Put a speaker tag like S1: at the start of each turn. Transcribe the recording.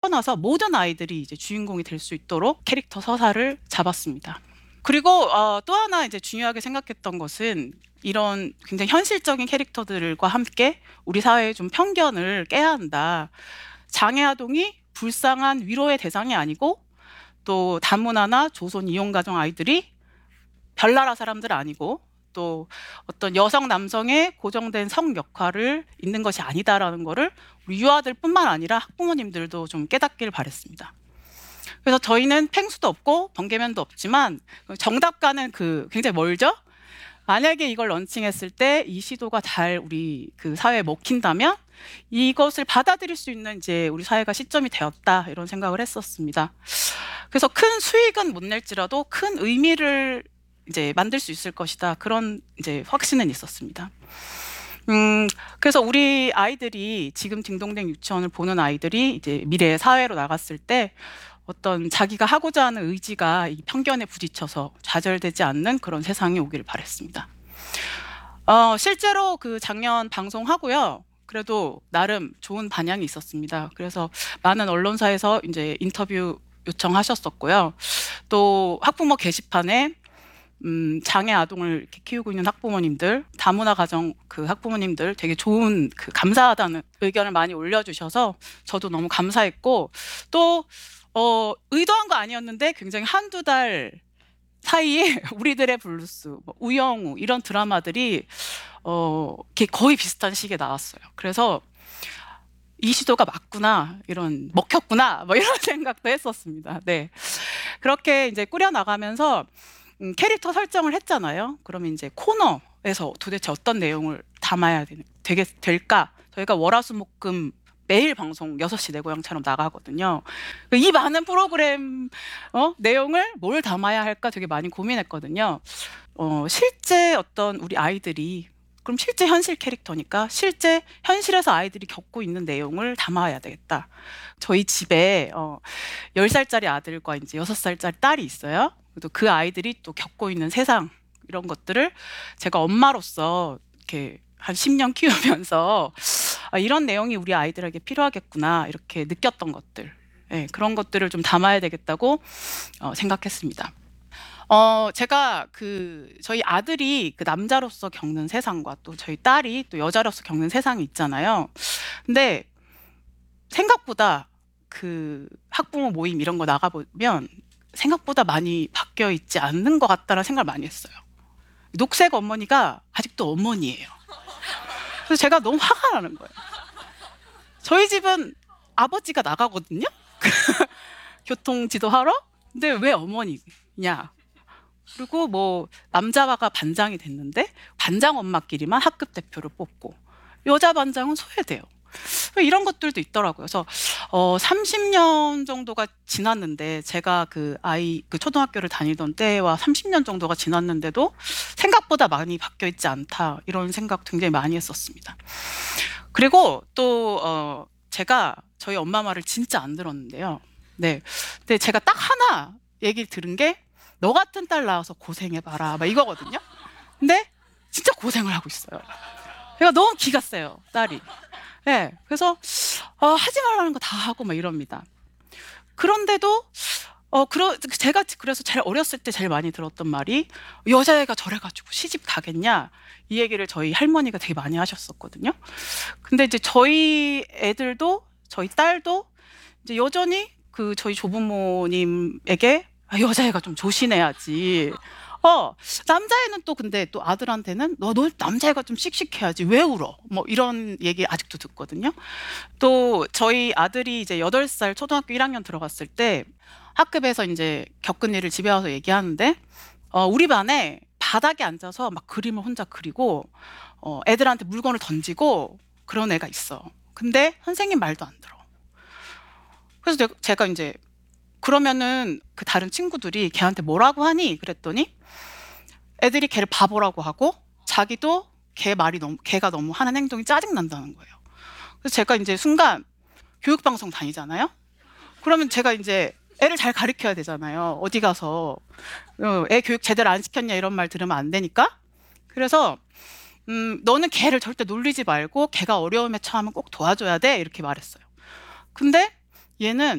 S1: 태어나서 모든 아이들이 이제 주인공이 될 수 있도록 캐릭터 서사를 잡았습니다. 그리고 또 하나 이제 중요하게 생각했던 것은 이런 굉장히 현실적인 캐릭터들과 함께 우리 사회의 좀 편견을 깨야 한다. 장애 아동이 불쌍한 위로의 대상이 아니고 또 다문화나 조선 이용 가정 아이들이 별나라 사람들 아니고 또 어떤 여성 남성의 고정된 성 역할을 있는 것이 아니다라는 거를 우리 유아들뿐만 아니라 학부모님들도 좀 깨닫길 바랬습니다. 그래서 저희는 펭수도 없고 번개면도 없지만 정답과는 굉장히 멀죠. 만약에 이걸 런칭했을 때 이 시도가 잘 우리 그 사회에 먹힌다면 이것을 받아들일 수 있는 이제 우리 사회가 시점이 되었다 이런 생각을 했었습니다. 그래서 큰 수익은 못 낼지라도 큰 의미를 이제 만들 수 있을 것이다 그런 이제 확신은 있었습니다. 그래서 우리 아이들이 지금 딩동댕 유치원을 보는 아이들이 이제 미래의 사회로 나갔을 때 어떤 자기가 하고자 하는 의지가 이 편견에 부딪혀서 좌절되지 않는 그런 세상이 오기를 바랬습니다. 실제로 그 작년 방송하고요. 그래도 나름 좋은 반향이 있었습니다. 그래서 많은 언론사에서 이제 인터뷰 요청하셨었고요. 또 학부모 게시판에 장애 아동을 이렇게 키우고 있는 학부모님들, 다문화 가정 그 학부모님들 되게 좋은 감사하다는 의견을 많이 올려주셔서 저도 너무 감사했고 또 의도한 거 아니었는데 굉장히 한두 달 사이에 우리들의 블루스, 뭐 우영우 이런 드라마들이 거의 비슷한 시기에 나왔어요. 그래서 이 시도가 맞구나, 이런 먹혔구나, 뭐 이런 생각도 했었습니다. 네, 그렇게 이제 꾸려 나가면서 캐릭터 설정을 했잖아요. 그러면 이제 코너에서 도대체 어떤 내용을 담아야 될까? 저희가 월화수목금 매일 방송 6시 내 고향처럼 나가거든요. 이 많은 프로그램 내용을 뭘 담아야 할까 되게 많이 고민했거든요. 실제 어떤 우리 아이들이 그럼 실제 현실 캐릭터니까 실제 현실에서 아이들이 겪고 있는 내용을 담아야 되겠다. 저희 집에 10살짜리 아들과 이제 6살짜리 딸이 있어요. 또 그 아이들이 또 겪고 있는 세상 이런 것들을 제가 엄마로서 이렇게 한 10년 키우면서 이런 내용이 우리 아이들에게 필요하겠구나 이렇게 느꼈던 것들, 그런 것들을 좀 담아야 되겠다고 생각했습니다. 제가 저희 아들이 남자로서 겪는 세상과 또 저희 딸이 또 여자로서 겪는 세상이 있잖아요. 근데 생각보다 학부모 모임 이런 거 나가보면 생각보다 많이 바뀌어 있지 않는 것 같다는 생각을 많이 했어요. 녹색 어머니가 아직도 어머니예요. 그래서 제가 너무 화가 나는 거예요. 저희 집은 아버지가 나가거든요. 교통지도 하러. 근데 왜 어머니냐? 그리고 뭐 남자가 반장이 됐는데 반장 엄마끼리만 학급 대표를 뽑고 여자 반장은 소외돼요. 이런 것들도 있더라고요. 그래서 30년 정도가 지났는데 제가 아이 초등학교를 다니던 때와 30년 정도가 지났는데도 생각보다 많이 바뀌어 있지 않다 이런 생각 굉장히 많이 했었습니다. 그리고 또 제가 저희 엄마 말을 진짜 안 들었는데요. 네, 근데 제가 딱 하나 얘기를 들은 게 너 같은 딸 낳아서 고생해봐라 막 이거거든요. 근데 진짜 고생을 하고 있어요. 제가 너무 기가 세요, 딸이. 네, 그래서 하지 말라는 거 다 하고 막 이럽니다. 그런데도 제가 그래서 제일 어렸을 때 제일 많이 들었던 말이 여자애가 저래가지고 시집 가겠냐 이 얘기를 저희 할머니가 되게 많이 하셨었거든요. 근데 이제 저희 애들도 저희 딸도 이제 여전히 저희 조부모님에게 여자애가 좀 조신해야지. 남자애는 또 근데 또 아들한테는 너 남자애가 좀 씩씩해야지 왜 울어? 뭐 이런 얘기 아직도 듣거든요. 또 저희 아들이 이제 8살 초등학교 1학년 들어갔을 때 학급에서 이제 겪은 일을 집에 와서 얘기하는데 우리 반에 바닥에 앉아서 막 그림을 혼자 그리고 애들한테 물건을 던지고 그런 애가 있어. 근데 선생님 말도 안 들어. 그래서 제가 이제 그러면은 다른 친구들이 걔한테 뭐라고 하니? 그랬더니 애들이 걔를 바보라고 하고 자기도 걔가 너무 하는 행동이 짜증난다는 거예요. 그래서 제가 이제 순간 교육방송 다니잖아요. 그러면 제가 이제 애를 잘 가르쳐야 되잖아요. 어디 가서 애 교육 제대로 안 시켰냐 이런 말 들으면 안 되니까. 그래서 너는 걔를 절대 놀리지 말고 걔가 어려움에 처하면 꼭 도와줘야 돼 이렇게 말했어요. 근데 얘는